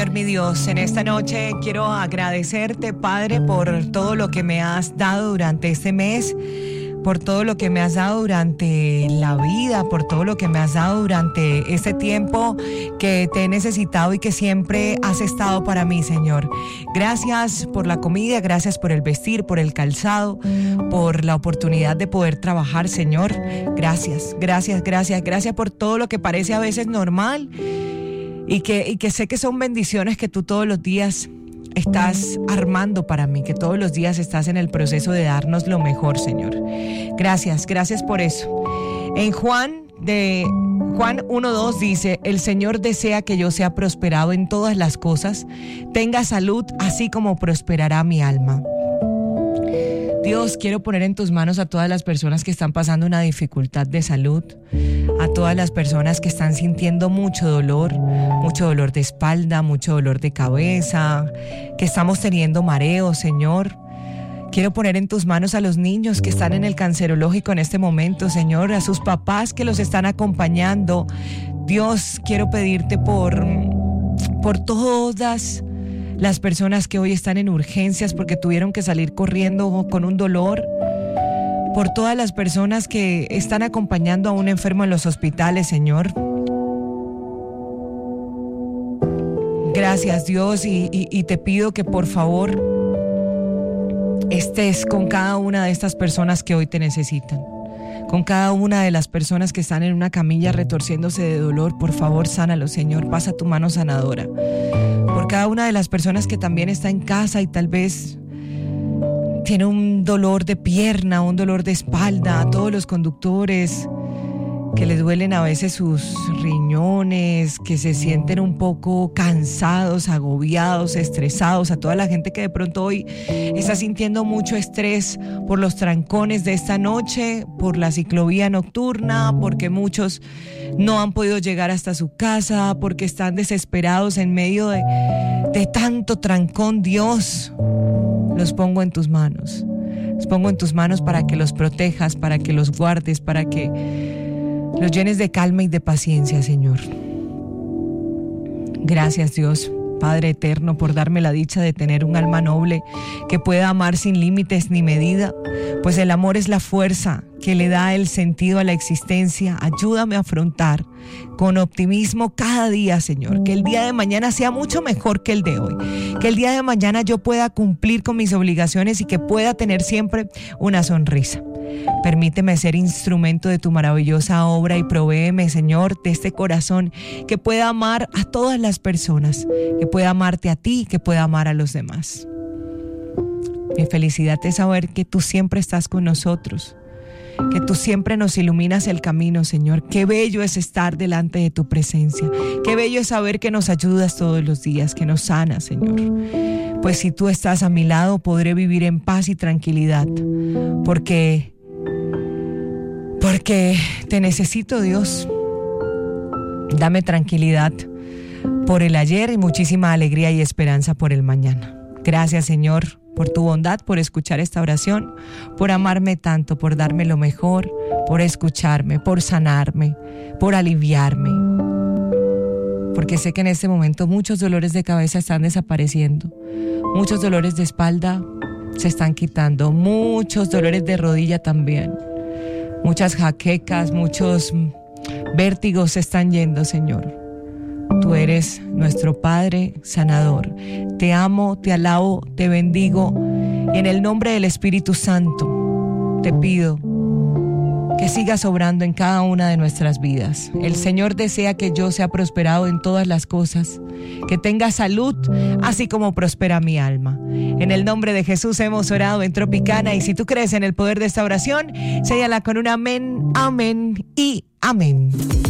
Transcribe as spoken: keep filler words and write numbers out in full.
Señor mi Dios, en esta noche quiero agradecerte, Padre, por todo lo que me has dado durante este mes, por todo lo que me has dado durante la vida, por todo lo que me has dado durante este tiempo que te he necesitado y que siempre has estado para mí, Señor. Gracias por la comida, gracias por el vestir, por el calzado, por la oportunidad de poder trabajar, Señor. Gracias, gracias, gracias, gracias por todo lo que parece a veces normal y que, y que sé que son bendiciones que tú todos los días estás armando para mí, que todos los días estás en el proceso de darnos lo mejor, Señor. Gracias, gracias por eso. En Juan de Juan uno dos dice: el Señor desea que yo sea prosperado en todas las cosas, tenga salud, así como prosperará mi alma. Dios, quiero poner en tus manos a todas las personas que están pasando una dificultad de salud, a todas las personas que están sintiendo mucho dolor, mucho dolor de espalda, mucho dolor de cabeza, que estamos teniendo mareos, Señor. Quiero poner en tus manos a los niños que están en el cancerológico en este momento, Señor, a sus papás que los están acompañando. Dios, quiero pedirte por, por todas las personas que hoy están en urgencias porque tuvieron que salir corriendo con un dolor, por todas las personas que están acompañando a un enfermo en los hospitales, Señor. Gracias, Dios, y, y, y te pido que por favor estés con cada una de estas personas que hoy te necesitan, con cada una de las personas que están en una camilla retorciéndose de dolor. Por favor, sánalo, Señor, pasa tu mano sanadora. Por cada una de las personas que también está en casa y tal vez tiene un dolor de pierna, un dolor de espalda, a todos los conductores que les duelen a veces sus riñones, que se sienten un poco cansados, agobiados, estresados, a toda la gente que de pronto hoy está sintiendo mucho estrés por los trancones de esta noche, por la ciclovía nocturna, porque muchos no han podido llegar hasta su casa, porque están desesperados en medio de, de tanto trancón. Dios, los pongo en tus manos, los pongo en tus manos para que los protejas, para que los guardes, para que los llenes de calma y de paciencia, Señor. Gracias, Dios, Padre eterno, por darme la dicha de tener un alma noble que pueda amar sin límites ni medida, pues el amor es la fuerza que le da el sentido a la existencia. Ayúdame a afrontar con optimismo cada día, Señor, que el día de mañana sea mucho mejor que el de hoy, que el día de mañana yo pueda cumplir con mis obligaciones y que pueda tener siempre una sonrisa. Permíteme ser instrumento de tu maravillosa obra y provéeme, Señor, de este corazón que pueda amar a todas las personas, que pueda amarte a ti, que pueda amar a los demás. Mi felicidad es saber que tú siempre estás con nosotros, que tú siempre nos iluminas el camino, Señor. Qué bello es estar delante de tu presencia. Qué bello es saber que nos ayudas todos los días, que nos sanas, Señor. Pues si tú estás a mi lado, podré vivir en paz y tranquilidad, porque Porque te necesito, Dios. Dame tranquilidad por el ayer y muchísima alegría y esperanza por el mañana. Gracias, Señor, por tu bondad, por escuchar esta oración, por amarme tanto, por darme lo mejor, por escucharme, por sanarme, por aliviarme. Porque sé que en este momento muchos dolores de cabeza están desapareciendo, muchos dolores de espalda se están quitando, muchos dolores de rodilla también. Muchas jaquecas, muchos vértigos se están yendo, Señor. Tú eres nuestro Padre sanador. Te amo, te alabo, te bendigo. Y en el nombre del Espíritu Santo te pido que sigas obrando en cada una de nuestras vidas. El Señor desea que yo sea prosperado en todas las cosas, que tenga salud, así como prospera mi alma. En el nombre de Jesús hemos orado en Tropicana, y si tú crees en el poder de esta oración, séllala con un amén, amén y amén.